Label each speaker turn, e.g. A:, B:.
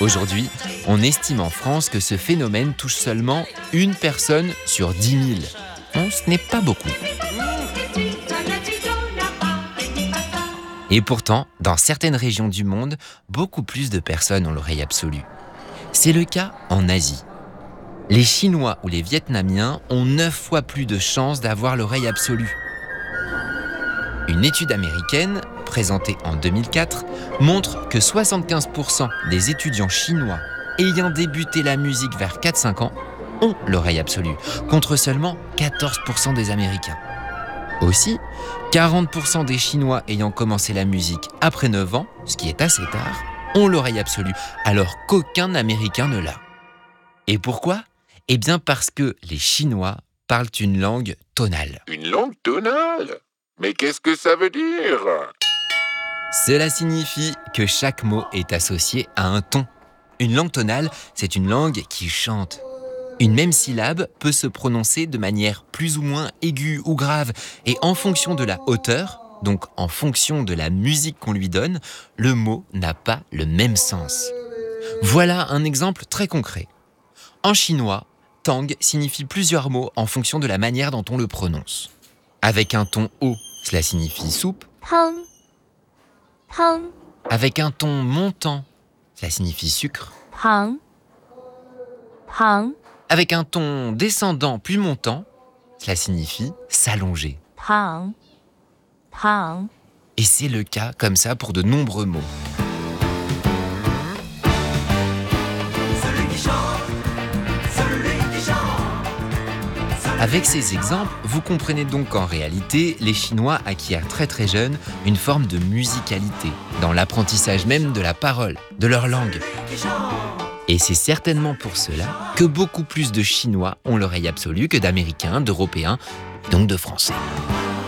A: Aujourd'hui, on estime en France que ce phénomène touche seulement une personne sur 10 000. Bon, ce n'est pas beaucoup. Et pourtant, dans certaines régions du monde, beaucoup plus de personnes ont l'oreille absolue. C'est le cas en Asie. Les Chinois ou les Vietnamiens ont 9 fois plus de chances d'avoir l'oreille absolue. Une étude américaine, présentée en 2004, montre que 75% des étudiants chinois ayant débuté la musique vers 4-5 ans ont l'oreille absolue, contre seulement 14% des Américains. Aussi, 40% des Chinois ayant commencé la musique après 9 ans, ce qui est assez tard, ont l'oreille absolue, alors qu'aucun Américain ne l'a. Et pourquoi ? Eh bien parce que les Chinois parlent une langue tonale.
B: Une langue tonale ? Mais qu'est-ce que ça veut dire ?
A: Cela signifie que chaque mot est associé à un ton. Une langue tonale, c'est une langue qui chante. Une même syllabe peut se prononcer de manière plus ou moins aiguë ou grave, et en fonction de la hauteur, donc en fonction de la musique qu'on lui donne, le mot n'a pas le même sens. Voilà un exemple très concret. En chinois, tang signifie plusieurs mots en fonction de la manière dont on le prononce. Avec un ton haut, cela signifie soupe.
C: Tang. Tang.
A: Avec un ton montant, cela signifie sucre.
C: Tang. Tang.
A: Avec un ton descendant puis montant, cela signifie s'allonger.
C: Tang. Tang.
A: Et c'est le cas comme ça pour de nombreux mots. Avec ces exemples, vous comprenez donc qu'en réalité, les Chinois acquièrent très très jeunes une forme de musicalité, dans l'apprentissage même de la parole, de leur langue. Et c'est certainement pour cela que beaucoup plus de Chinois ont l'oreille absolue que d'Américains, d'Européens, donc de Français.